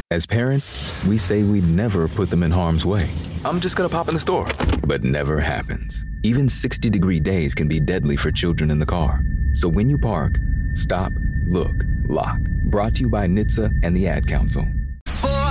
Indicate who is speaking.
Speaker 1: As parents, we say we'd never put them in harm's way. I'm just gonna pop in the store. But never happens. Even 60-degree days can be deadly for children in the car. So when you park, stop, look, lock. Brought to you by NHTSA and the Ad Council.